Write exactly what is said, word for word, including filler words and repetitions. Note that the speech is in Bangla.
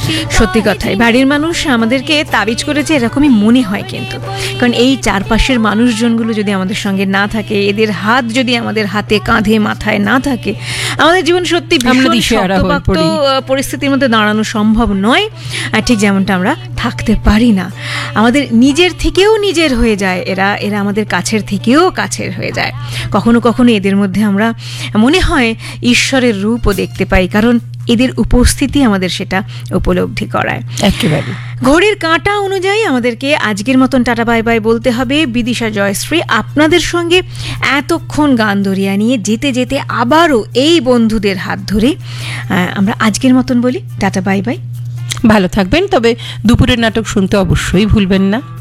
সত্যি কথাই, বাড়ির মানুষ আমাদেরকে তাবিজ করেছে এরকমই মনে হয়, কিন্তু কারণ এই চারপাশের মানুষজনগুলো যদি আমাদের সঙ্গে না থাকে, এদের হাত যদি আমাদের হাতে কাঁধে মাথায় না থাকে, আমাদের জীবন সত্যি ভীষণ শক্তপোক্ত পরিস্থিতির মধ্যে দাঁড়ানো সম্ভব নয়। আর ঠিক যেমনটা আমরা থাকতে পারি না, আমাদের নিজের থেকেও নিজের হয়ে যায় এরা, এরা আমাদের কাছের থেকেও কাছের হয়ে যায়। কখনো কখনো এদের মধ্যে আমরা মনে হয় ঈশ্বরের রূপও দেখতে পাই, কারণ এদের উপস্থিতি আমাদের সেটা উপলব্ধি করায়। একেবারে ঘড়ির কাঁটা অনুযায়ী আমাদেরকে আজকের মতন টাটা বাই বাই বলতে হবে। বিদিশা জয়শ্রী আপনাদের সঙ্গে এতক্ষণ গান দরিয়া নিয়ে যেতে যেতে আবারও এই বন্ধুদের হাত ধরে আমরা আজকের মতন বলি টাটা বাই বাই। ভালো থাকবেন, তবে দুপুরের নাটক শুনতে অবশ্যই ভুলবেন না।